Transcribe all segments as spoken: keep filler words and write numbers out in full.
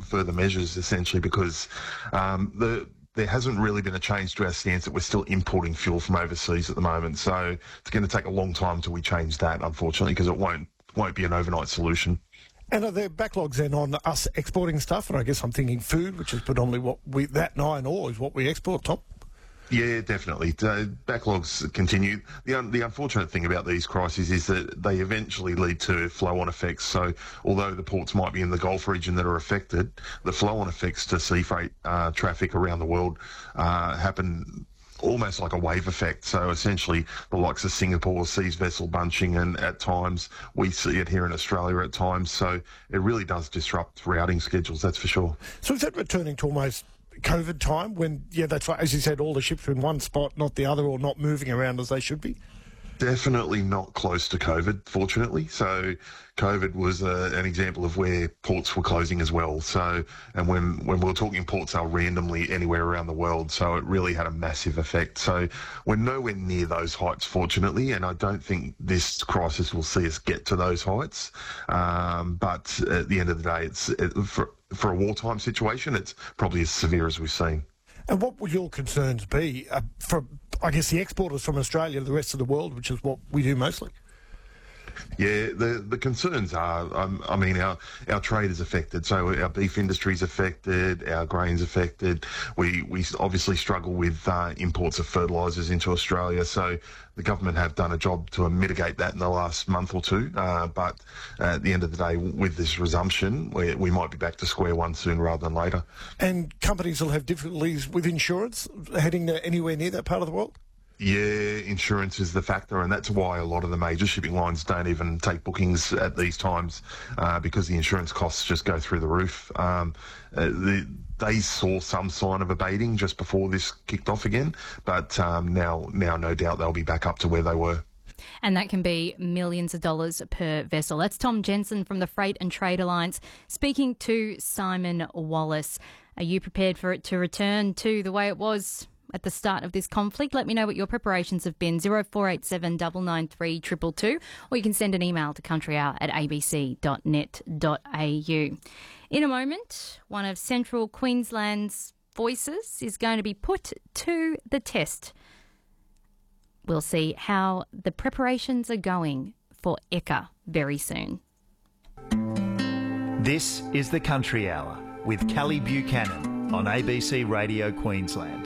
further measures, essentially, because um, the there hasn't really been a change to our stance that we're still importing fuel from overseas at the moment. So it's going to take a long time till we change that, unfortunately, because it won't won't be an overnight solution. And are there backlogs then on us exporting stuff? And I guess I'm thinking food, which is predominantly what we, that and iron ore is what we export, Tom? Yeah, definitely. Uh, backlogs continue. The, un- the unfortunate thing about these crises is that they eventually lead to flow-on effects. So although the ports might be in the Gulf region that are affected, the flow-on effects to sea freight uh, traffic around the world uh, happen almost like a wave effect. So essentially the likes of Singapore sees vessel bunching, and at times we see it here in Australia at times. So it really does disrupt routing schedules, that's for sure. So is that returning to almost COVID time when, yeah, that's right, as you said, all the ships are in one spot, not the other, or not moving around as they should be? Definitely not close to COVID, fortunately. So COVID was uh, an example of where ports were closing as well. So, and when, when we were talking ports, they were randomly anywhere around the world. So it really had a massive effect. So we're nowhere near those heights, fortunately. And I don't think this crisis will see us get to those heights. Um, but at the end of the day, it's it, for, for a wartime situation, it's probably as severe as we've seen. And what would your concerns be uh, for, I guess, the exporters from Australia to the rest of the world, which is what we do mostly? Yeah, the the concerns are, um, I mean, our, our trade is affected, so our beef industry is affected, our grain's affected. We we obviously struggle with uh, imports of fertilisers into Australia, so the government have done a job to mitigate that in the last month or two. Uh, but at the end of the day, with this resumption, we, we might be back to square one sooner rather than later. And companies will have difficulties with insurance heading to anywhere near that part of the world? Yeah, insurance is the factor, and that's why a lot of the major shipping lines don't even take bookings at these times, uh, because the insurance costs just go through the roof. Um, uh, the, they saw some sign of abating just before this kicked off again, but um, now, now no doubt they'll be back up to where they were. And that can be millions of dollars per vessel. That's Tom Jensen from the Freight and Trade Alliance speaking to Simon Wallace. Are you prepared for it to return to the way it was at the start of this conflict? Let me know what your preparations have been. zero four eight seven nine nine three two two two, or you can send an email to countryhour at a b c dot net dot a u. In a moment, one of Central Queensland's voices is going to be put to the test. We'll see how the preparations are going for E C A very soon. This is the Country Hour with Kelly Buchanan on A B C Radio Queensland.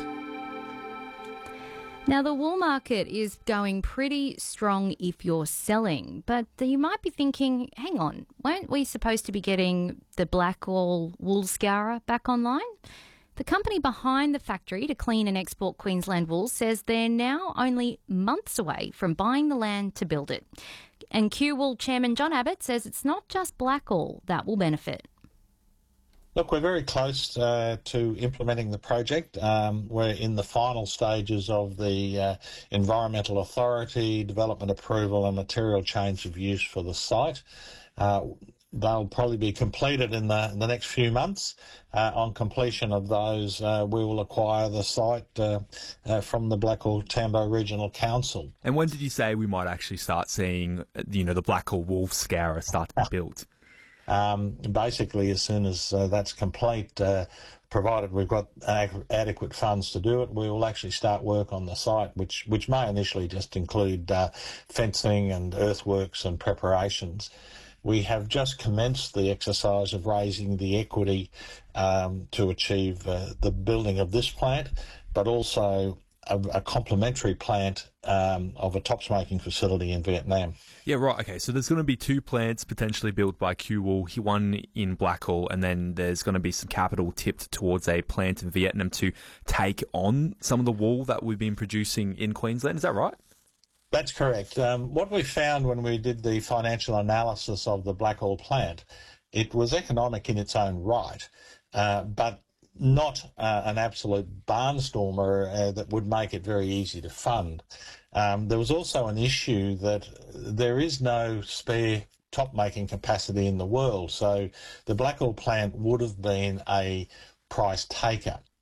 Now, the wool market is going pretty strong if you're selling, but you might be thinking, hang on, weren't we supposed to be getting the Blackall wool scourer back online? The company behind the factory to clean and export Queensland wool says they're now only months away from buying the land to build it. And Q Wool chairman John Abbott says it's not just Blackall that will benefit. Look, we're very close uh, to implementing the project. Um, we're in the final stages of the uh, Environmental Authority, development approval and material change of use for the site. Uh, they'll probably be completed in the, in the next few months. Uh, on completion of those, uh, we will acquire the site uh, uh, from the Blackall Tambo Regional Council. And when did you say we might actually start seeing, you know, the Blackall wool scourer start to be built? Um, basically, as soon as uh, that's complete, uh, provided we've got ad- adequate funds to do it, we will actually start work on the site, which which may initially just include uh, fencing and earthworks and preparations. We have just commenced the exercise of raising the equity um, to achieve uh, the building of this plant, but also a, a complementary plant um, of a tops-making facility in Vietnam. Yeah, right. Okay, so there's going to be two plants potentially built by Q Wool, one in Blackall, and then there's going to be some capital tipped towards a plant in Vietnam to take on some of the wool that we've been producing in Queensland. Is that right? That's correct. Um, what we found when we did the financial analysis of the Blackall plant, it was economic in its own right, uh, but not uh, an absolute barnstormer uh, that would make it very easy to fund. Um, there was also an issue that there is no spare top-making capacity in the world, so the Blackall plant would have been a price taker.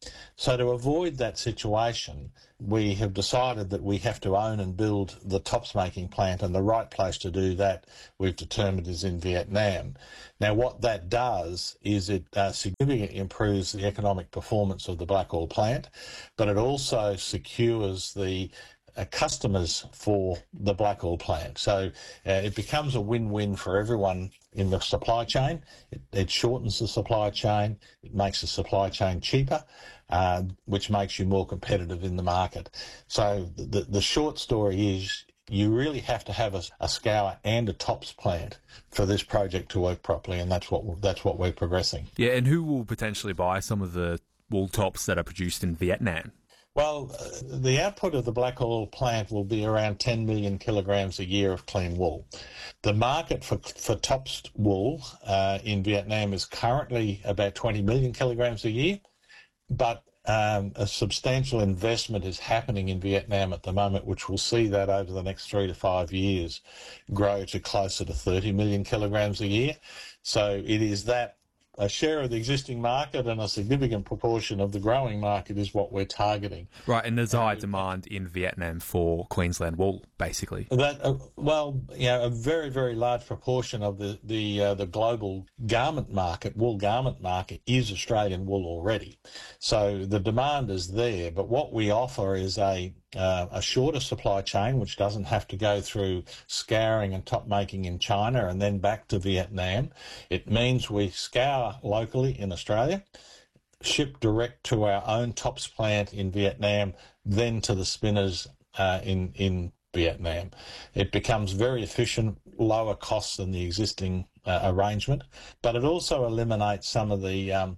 So to avoid that situation, we have decided that we have to own and build the tops making plant, and the right place to do that we've determined is in Vietnam. Now what that does is it uh, significantly improves the economic performance of the Blackall plant, but it also secures the Uh, customers for the Blackall plant. So uh, it becomes a win-win for everyone in the supply chain. It, it shortens the supply chain, it makes the supply chain cheaper, uh, which makes you more competitive in the market. So the, the short story is you really have to have a, a scour and a tops plant for this project to work properly, and that's what that's what we're progressing. Yeah, and who will potentially buy some of the wool tops that are produced in Vietnam? Well, uh, the output of the Blackall plant will be around ten million kilograms a year of clean wool. The market for for tops wool uh, in Vietnam is currently about twenty million kilograms a year, but um, a substantial investment is happening in Vietnam at the moment, which will see that over the next three to five years grow to closer to thirty million kilograms a year. So it is that a share of the existing market and a significant proportion of the growing market is what we're targeting. Right, and there's high demand in Vietnam for Queensland wool, basically. That uh, well, you know, a very, very large proportion of the the uh, the global garment market, wool garment market, is Australian wool already. So the demand is there, but what we offer is a Uh, a shorter supply chain, which doesn't have to go through scouring and top making in China and then back to Vietnam. It means we scour locally in Australia, ship direct to our own tops plant in Vietnam, then to the spinners uh, in, in Vietnam. It becomes very efficient, lower cost than the existing uh, arrangement, but it also eliminates some of the, um,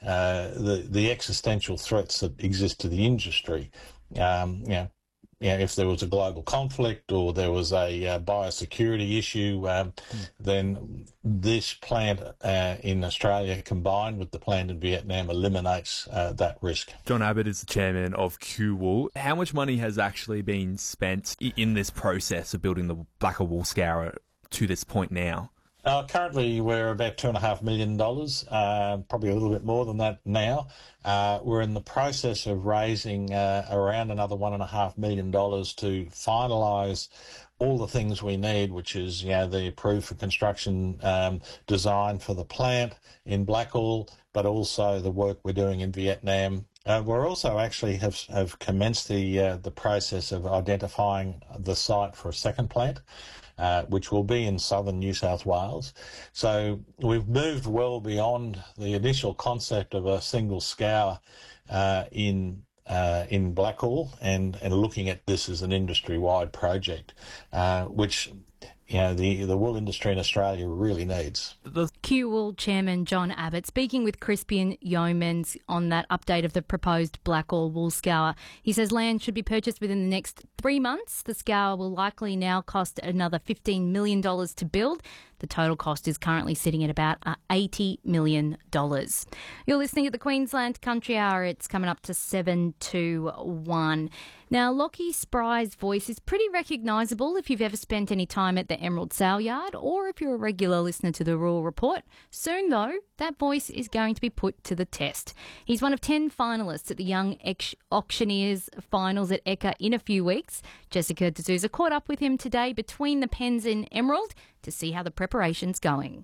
uh, the, the existential threats that exist to the industry. Um, you know, you know, if there was a global conflict or there was a uh, biosecurity issue, um, mm. then this plant uh, in Australia combined with the plant in Vietnam eliminates uh, that risk. John Abbott is the chairman of Q Wool. How much money has actually been spent in this process of building the Blackall wool scourer to this point now? Uh, currently, we're about two and a half million dollars, uh, probably a little bit more than that now. Uh, we're in the process of raising uh, around another one and a half million dollars to finalise all the things we need, which is, you know, the approved for construction um, design for the plant in Blackall, but also the work we're doing in Vietnam. Uh, we're also actually have have commenced the uh, the process of identifying the site for a second plant. Uh, which will be in southern New South Wales. So we've moved well beyond the initial concept of a single scour uh, in uh, in Blackall and, and looking at this as an industry-wide project, uh, which you know, the, the wool industry in Australia really needs. Q Wool Chairman John Abbott speaking with Crispian Yeomans on that update of the proposed Blackall wool scour. He says land should be purchased within the next three months. The scour will likely now cost another fifteen million dollars to build. The total cost is currently sitting at about eighty million dollars. You're listening to the Queensland Country Hour. It's coming up to seven to one. Now, Lockie Spry's voice is pretty recognisable if you've ever spent any time at the Emerald Sale Yard or if you're a regular listener to the Rural Report. Soon, though, that voice is going to be put to the test. He's one of ten finalists at the Young Ex- Auctioneers Finals at E C A in a few weeks. Jessica D'Souza caught up with him today between the pens in Emerald to see how the preparation's going.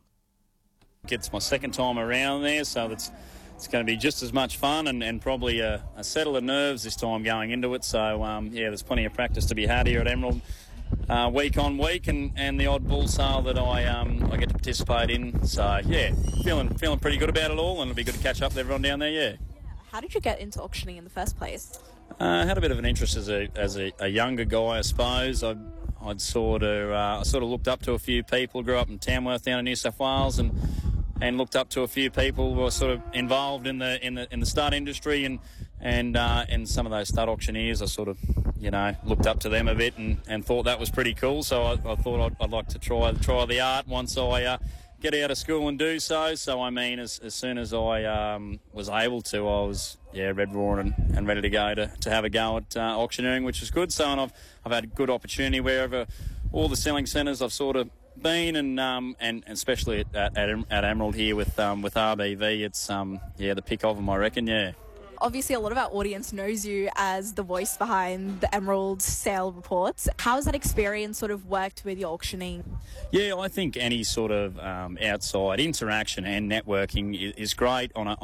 It's my second time around there, so that's it's going to be just as much fun and, and probably a, a settle of nerves this time going into it. So, um, yeah, there's plenty of practice to be had here at Emerald uh, week on week and, and the odd bull sale that I um, I get to participate in. So, yeah, feeling feeling pretty good about it all, and it'll be good to catch up with everyone down there, yeah. How did you get into auctioning in the first place? I uh, had a bit of an interest as a as a, a younger guy, I suppose. I, I'd sort of uh, I sort of looked up to a few people. Grew up in Tamworth down in New South Wales, and and looked up to a few people who were sort of involved in the in the in the stud industry and and uh, and some of those stud auctioneers. I sort of you know looked up to them a bit and, and thought that was pretty cool. So I, I thought I'd, I'd like to try try the art once I uh, get out of school and do so. So I mean, as as soon as I um, was able to, I was yeah red roaring and, and ready to go to, to have a go at uh, auctioneering, which was good. So and I've I've had a good opportunity wherever all the selling centres I've sort of been and um and, and especially at, at at Emerald here with um with R B V. It's um yeah the pick of them, I reckon. Yeah. Obviously, a lot of our audience knows you as the voice behind the Emerald sale reports. How has that experience sort of worked with your auctioning? Yeah, I think any sort of um, outside interaction and networking is, is great on a,